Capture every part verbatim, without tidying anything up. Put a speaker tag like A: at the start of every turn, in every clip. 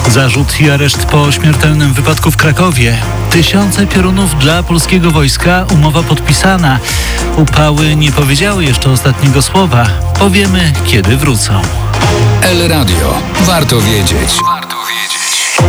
A: Zarzut i areszt po śmiertelnym wypadku w Krakowie. Tysiące piorunów dla polskiego wojska, umowa podpisana. Upały nie powiedziały jeszcze ostatniego słowa. Powiemy, kiedy wrócą.
B: El Radio. Warto wiedzieć. Warto wiedzieć.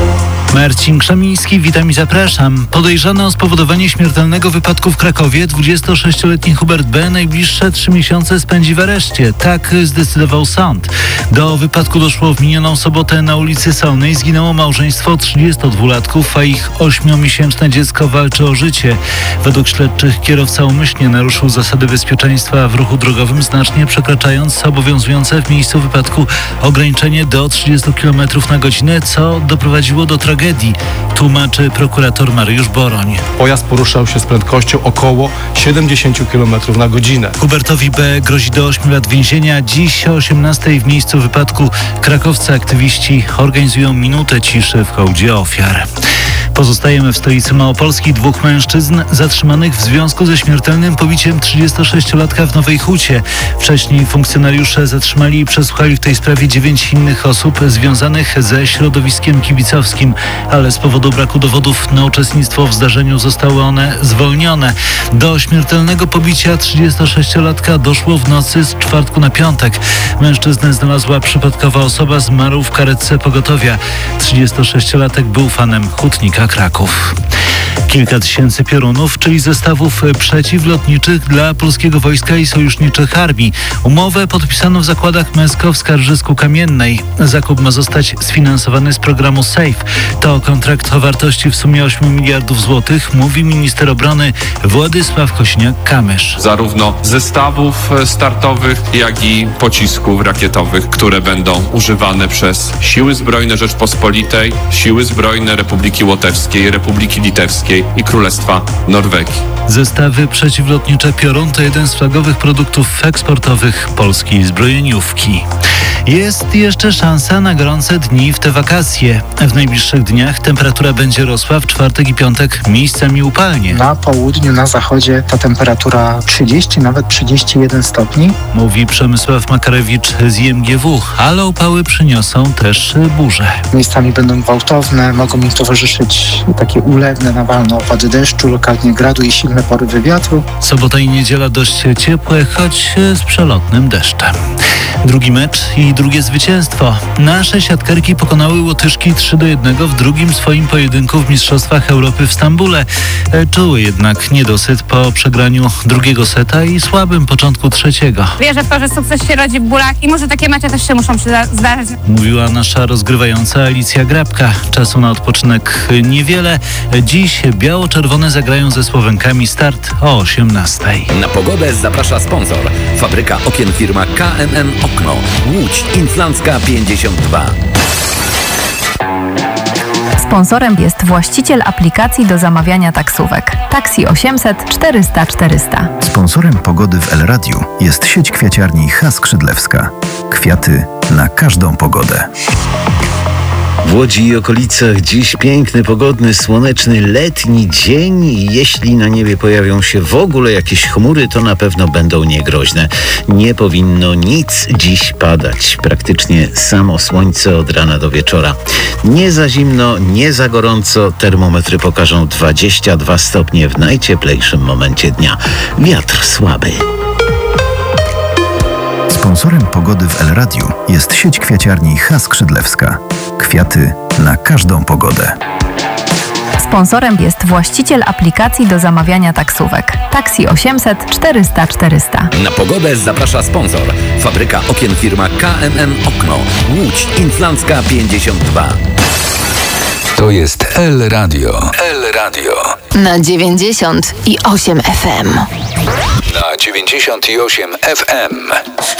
A: Marcin Krzemiński, witam i zapraszam. Podejrzany o spowodowanie śmiertelnego wypadku w Krakowie dwudziestosześcioletni Hubert B. najbliższe trzy miesiące spędzi w areszcie. Tak zdecydował sąd. Do wypadku doszło w minioną sobotę na ulicy Solnej. Zginęło małżeństwo trzydziestodwulatków, a ich ośmiomiesięczne dziecko walczy o życie. Według śledczych kierowca umyślnie naruszył zasady bezpieczeństwa w ruchu drogowym, znacznie przekraczając obowiązujące w miejscu wypadku ograniczenie do trzydziestu kilometrów na godzinę, co doprowadziło do tragedii. Tłumaczy prokurator Mariusz Boroń.
C: Pojazd poruszał się z prędkością około siedemdziesiąt kilometrów na godzinę.
A: Hubertowi B. grozi do ośmiu lat więzienia. Dziś o osiemnastej w miejscu wypadku krakowscy aktywiści organizują minutę ciszy w hołdzie ofiar. Pozostajemy w stolicy małopolskiej. Dwóch mężczyzn zatrzymanych w związku ze śmiertelnym pobiciem trzydziestosześciolatka w Nowej Hucie. Wcześniej funkcjonariusze zatrzymali i przesłuchali w tej sprawie dziewięć innych osób związanych ze środowiskiem kibicowskim, ale z powodu braku dowodów na uczestnictwo w zdarzeniu zostały one zwolnione. Do śmiertelnego pobicia trzydziestosześciolatka doszło w nocy z czwartku na piątek. Mężczyznę znalazła przypadkowa osoba, zmarł w karetce pogotowia. trzydziestosześciolatek był fanem Hutnika Kraków. Kilka tysięcy piorunów, czyli zestawów przeciwlotniczych dla polskiego wojska i sojuszniczych armii. Umowę podpisano w zakładach Mesko w Skarżysku-Kamiennej. Zakup ma zostać sfinansowany z programu SAFE. To kontrakt o wartości w sumie ośmiu miliardów złotych, mówi minister obrony Władysław Kosiniak-Kamysz.
D: Zarówno zestawów startowych, jak i pocisków rakietowych, które będą używane przez Siły Zbrojne Rzeczpospolitej, Siły Zbrojne Republiki Łotewskiej, Republiki Litewskiej i Królestwa Norwegii.
A: Zestawy przeciwlotnicze Piorun to jeden z flagowych produktów eksportowych polskiej zbrojeniówki. Jest jeszcze szansa na gorące dni w te wakacje. W najbliższych dniach temperatura będzie rosła, w czwartek i piątek miejscami upalnie.
E: Na południu, na zachodzie ta temperatura trzydzieści, nawet trzydzieści jeden stopni.
A: Mówi Przemysław Makarewicz z I M G W, ale upały przyniosą też burze.
E: Miejscami będą gwałtowne, mogą im towarzyszyć takie ulewne, nawalne opady deszczu, lokalnie gradu i silne porywy wiatru.
A: Sobota i niedziela dość ciepłe, choć z przelotnym deszczem. Drugi mecz i drugie zwycięstwo. Nasze siatkarki pokonały Łotyszki trzy do jednego w drugim swoim pojedynku w Mistrzostwach Europy w Stambule. Czuły jednak niedosyt po przegraniu drugiego seta i słabym początku trzeciego.
F: Wierzę w to, że sukces się rodzi w bólach i może takie mecze też się muszą zdarzyć.
A: Mówiła nasza rozgrywająca Alicja Grabka. Czasu na odpoczynek niewiele. Dziś biało-czerwone zagrają ze Słowenkami. Start o osiemnastej.
G: Na pogodę zaprasza sponsor. Fabryka okien firma K M N Okno. Łódź Inflancka pięćdziesiąt dwa.
H: Sponsorem jest właściciel aplikacji do zamawiania taksówek. Taksi osiemset czterysta czterysta.
I: Sponsorem pogody w El Radiu jest sieć kwiaciarni H. Skrzydlewska. Kwiaty na każdą pogodę.
J: W Łodzi i okolicach dziś piękny, pogodny, słoneczny, letni dzień i jeśli na niebie pojawią się w ogóle jakieś chmury, to na pewno będą niegroźne. Nie powinno nic dziś padać. Praktycznie samo słońce od rana do wieczora. Nie za zimno, nie za gorąco. Termometry pokażą dwadzieścia dwa stopnie w najcieplejszym momencie dnia. Wiatr słaby.
I: Sponsorem pogody w El Radiu jest sieć kwiaciarni H. Skrzydlewska. Kwiaty na każdą pogodę.
H: Sponsorem jest właściciel aplikacji do zamawiania taksówek. Taksi osiemset czterysta czterysta.
G: Na pogodę zaprasza sponsor. Fabryka okien firma K M N Okno. Łódź Inflancka pięćdziesiąt dwa.
B: To jest El Radio. El Radio.
K: Na dziewięćdziesiąt i osiem F M.
B: Na dziewięćdziesiąt osiem F M.